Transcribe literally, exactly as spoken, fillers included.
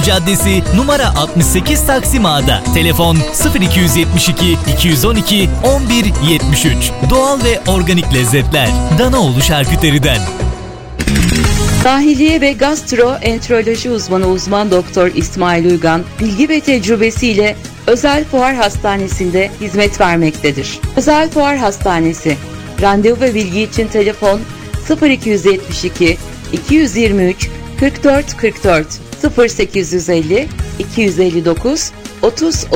Caddesi numara altmış sekiz Taksim A'da. Telefon sıfır iki yetmiş iki iki on iki on bir yetmiş üç. Doğal ve organik lezzetler. Danaoğlu Şarküteri'den. Dahiliye ve gastroenteroloji uzmanı uzman doktor İsmail Uygan, bilgi ve tecrübesiyle Özel Fuar Hastanesi'nde hizmet vermektedir. Özel Fuar Hastanesi. Randevu ve bilgi için telefon sıfır iki yetmiş iki iki yirmi üç kırk dört kırk dört, sıfır sekiz yüz elli iki yüz elli dokuz otuz